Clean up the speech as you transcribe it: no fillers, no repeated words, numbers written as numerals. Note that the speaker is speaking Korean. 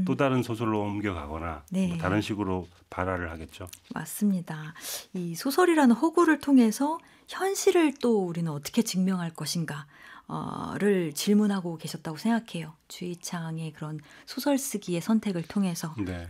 또 다른 소설로 옮겨가거나 뭐 다른 네. 식으로 발화를 하겠죠. 맞습니다. 이 소설이라는 허구를 통해서 현실을 또 우리는 어떻게 증명할 것인가 를 질문하고 계셨다고 생각해요. 주희창의 그런 소설 쓰기의 선택을 통해서. 네.